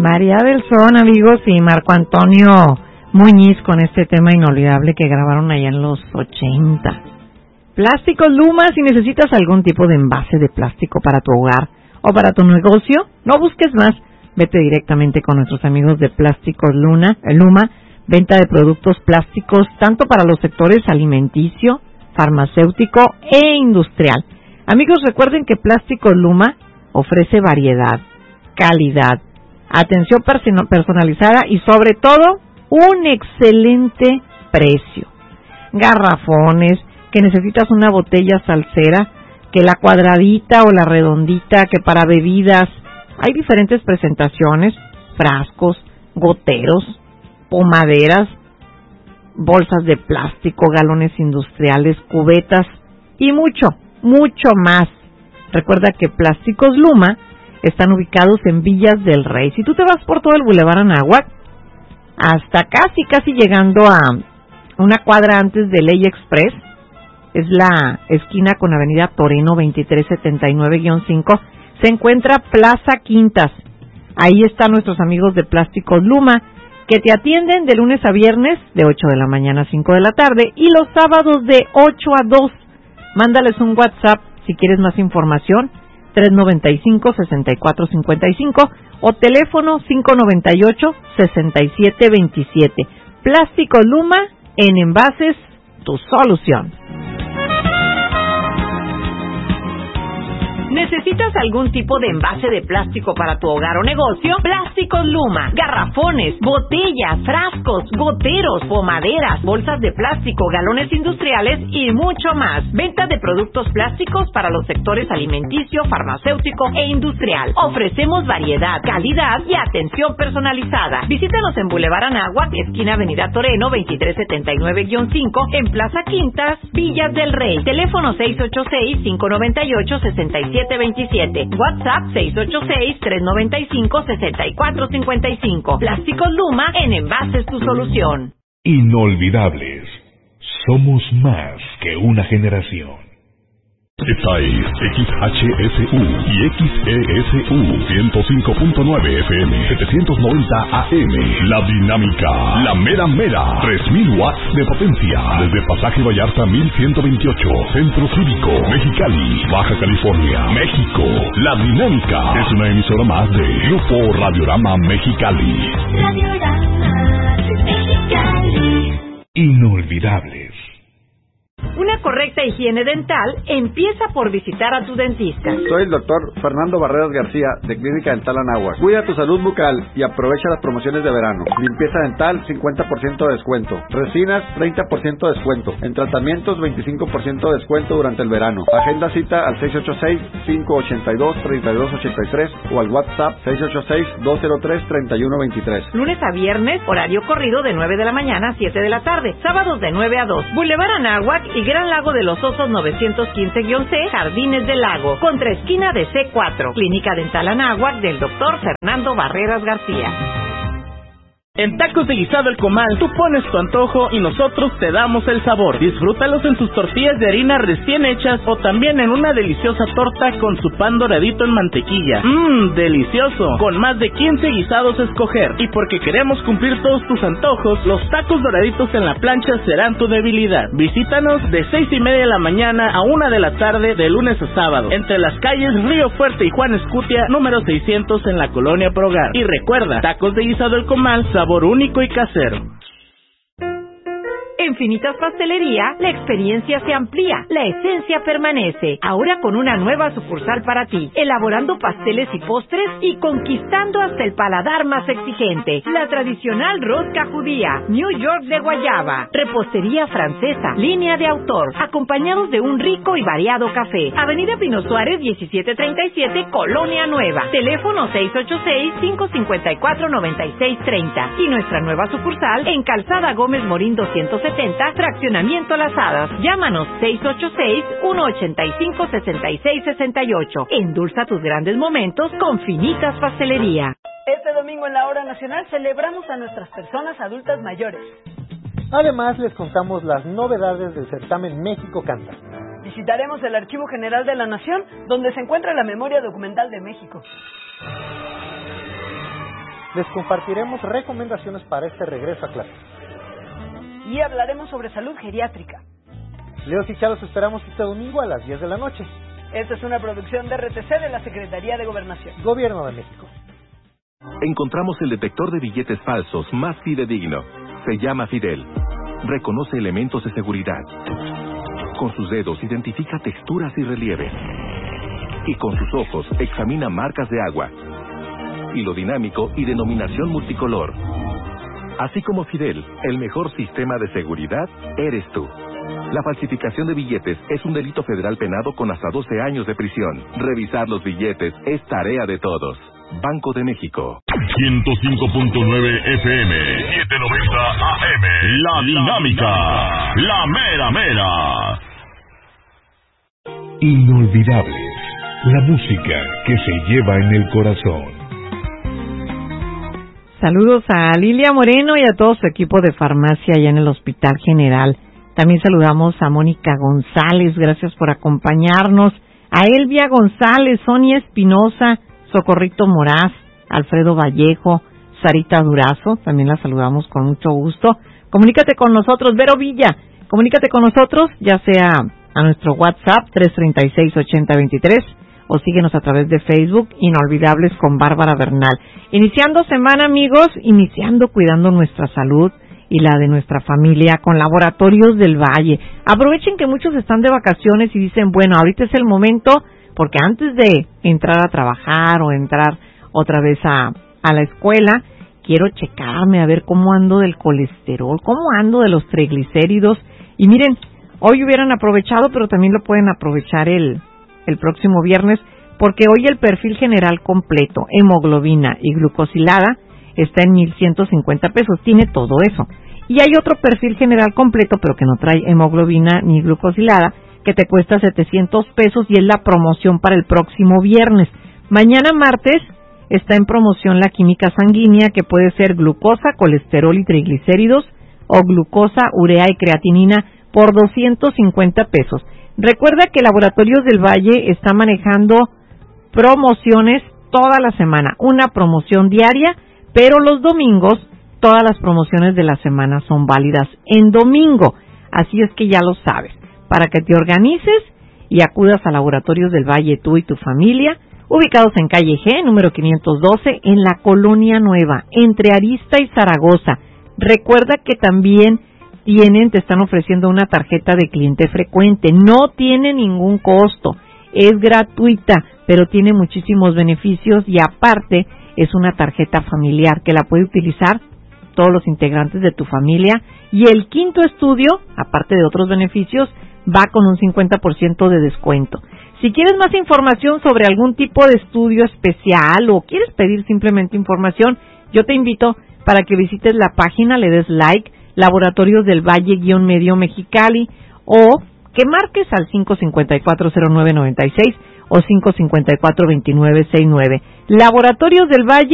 Variedad del Son, amigos, y Marco Antonio Muñiz con este tema inolvidable que grabaron allá en los 80. Plásticos Luma, si necesitas algún tipo de envase de plástico para tu hogar o para tu negocio, no busques más, vete directamente con nuestros amigos de Plásticos Luma, venta de productos plásticos tanto para los sectores alimenticio, farmacéutico e industrial. Amigos, recuerden que Plásticos Luma ofrece variedad, calidad, atención personalizada y sobre todo un excelente precio. Garrafones, que necesitas una botella salsera, que la cuadradita o la redondita, que para bebidas hay diferentes presentaciones, frascos, goteros, pomaderas, bolsas de plástico, galones industriales, cubetas y mucho, mucho más. Recuerda que Plásticos Luma están ubicados en Villas del Rey. Si tú te vas por todo el Boulevard Anáhuac, hasta casi llegando a una cuadra antes de Ley Express, es la esquina con Avenida Toreno 2379-5, se encuentra Plaza Quintas. Ahí están nuestros amigos de Plásticos Luma, que te atienden de lunes a viernes de 8 de la mañana a 5 de la tarde y los sábados de 8 a 2. Mándales un WhatsApp si quieres más información, 395-6455 o teléfono 598-6727. Plásticos Luma, en envases, tu solución. ¿Necesitas algún tipo de envase de plástico para tu hogar o negocio? Plásticos Luma, garrafones, botellas, frascos, goteros, pomaderas, bolsas de plástico, galones industriales y mucho más. Venta de productos plásticos para los sectores alimenticio, farmacéutico e industrial. Ofrecemos variedad, calidad y atención personalizada. Visítanos en Boulevard Anáhuac, esquina Avenida Toreno 2379-5, en Plaza Quintas, Villas del Rey. Teléfono 686-598-6727. WhatsApp 686-395-6455. Plásticos Luma, en envases tu solución. Inolvidables. Somos más que una generación. Esta es XHSU y XESU 105.9 FM, 790 AM. La dinámica, la mera, 3000 watts de potencia. Desde Pasaje Vallarta 1128, Centro Cívico, Mexicali, Baja California, México. La dinámica es una emisora más de Grupo Radiorama Mexicali. Radiorama Mexicali. Inolvidables. Una correcta higiene dental empieza por visitar a tu dentista. Soy el doctor Fernando Barreras García, de Clínica Dental Anáhuac. Cuida tu salud bucal y aprovecha las promociones de verano. Limpieza dental, 50% de descuento. Resinas, 30% de descuento. En tratamientos, 25% de descuento durante el verano. Agenda cita al 686-582-3283 o al WhatsApp 686-203-3123. Lunes a viernes, horario corrido de 9 de la mañana a 7 de la tarde. Sábados de 9 a 2. Boulevard Anáhuac y Gran Lago de los Osos 915-C, Jardines del Lago, contra esquina de C4. Clínica Dental Anáhuac del doctor Fernando Barreras García. En Tacos de Guisado El Comal, tú pones tu antojo y nosotros te damos el sabor. Disfrútalos en sus tortillas de harina recién hechas o también en una deliciosa torta con su pan doradito en mantequilla. Delicioso! Con más de 15 guisados a escoger. Y porque queremos cumplir todos tus antojos, los tacos doraditos en la plancha serán tu debilidad. Visítanos de 6:30 de la mañana a 1 de la tarde de lunes a sábado, entre las calles Río Fuerte y Juan Escutia, número 600 en la Colonia Progar. Y recuerda, Tacos de Guisado El Comal, sabor único y casero. En Finitas Pastelería, la experiencia se amplía, la esencia permanece. Ahora con una nueva sucursal para ti, elaborando pasteles y postres y conquistando hasta el paladar más exigente. La tradicional rosca judía, New York de guayaba, repostería francesa, línea de autor, acompañados de un rico y variado café. Avenida Pino Suárez 1737, Colonia Nueva. Teléfono 686-554-9630. Y nuestra nueva sucursal en Calzada Gómez Morín 270, Fraccionamiento Las Hadas. Llámanos 686-185-6668. Endulza tus grandes momentos con Finitas Pastelería. Este domingo en la Hora Nacional celebramos a nuestras personas adultas mayores. Además, les contamos las novedades del certamen México Canta. Visitaremos el Archivo General de la Nación, donde se encuentra la memoria documental de México. Les compartiremos recomendaciones para este regreso a clases. Y hablaremos sobre salud geriátrica. Leo y Chalo, los esperamos este domingo a las 10 de la noche. Esta es una producción de RTC de la Secretaría de Gobernación. Gobierno de México. Encontramos el detector de billetes falsos más fidedigno. Se llama Fidel. Reconoce elementos de seguridad. Con sus dedos identifica texturas y relieves. Y con sus ojos examina marcas de agua. Hilo dinámico y denominación multicolor. Así como Fidel, el mejor sistema de seguridad eres tú. La falsificación de billetes es un delito federal penado con hasta 12 años de prisión. Revisar los billetes es tarea de todos. Banco de México. 105.9 FM, 790 AM. La Dinámica, la mera mera. Inolvidables, la música que se lleva en el corazón. Saludos a Lilia Moreno y a todo su equipo de farmacia allá en el Hospital General. También saludamos a Mónica González, gracias por acompañarnos. A Elvia González, Sonia Espinosa, Socorrito Moraz, Alfredo Vallejo, Sarita Durazo, también la saludamos con mucho gusto. Comunícate con nosotros, Vero Villa, comunícate con nosotros, ya sea a nuestro WhatsApp 336-8023 o síguenos a través de Facebook, Inolvidables con Bárbara Bernal. Iniciando semana, amigos, iniciando cuidando nuestra salud y la de nuestra familia con Laboratorios del Valle. Aprovechen que muchos están de vacaciones y dicen, bueno, ahorita es el momento, porque antes de entrar a trabajar o entrar otra vez a la escuela, quiero checarme a ver cómo ando del colesterol, cómo ando de los triglicéridos. Y miren, hoy hubieran aprovechado, pero también lo pueden aprovechar el próximo viernes, porque hoy el perfil general completo, hemoglobina y glucosilada, está en 1,150 pesos, tiene todo eso. Y hay otro perfil general completo, pero que no trae hemoglobina ni glucosilada, que te cuesta 700 pesos y es la promoción para el próximo viernes. Mañana martes está en promoción la química sanguínea, que puede ser glucosa, colesterol y triglicéridos, o glucosa, urea y creatinina por 250 pesos. Recuerda que Laboratorios del Valle está manejando promociones toda la semana, una promoción diaria, pero los domingos todas las promociones de la semana son válidas en domingo. Así es que ya lo sabes, para que te organices y acudas a Laboratorios del Valle tú y tu familia, ubicados en calle G, número 512, en la Colonia Nueva, entre Arista y Zaragoza. Recuerda que también te están ofreciendo una tarjeta de cliente frecuente, no tiene ningún costo, es gratuita, pero tiene muchísimos beneficios y aparte es una tarjeta familiar que la puede utilizar todos los integrantes de tu familia. Y el quinto estudio, aparte de otros beneficios, va con un 50% de descuento. Si quieres más información sobre algún tipo de estudio especial o quieres pedir simplemente información, yo te invito para que visites la página, le des like, Laboratorios del Valle-Medio Mexicali, o que marques al 554-0996 o 554-2969. Laboratorios del Valle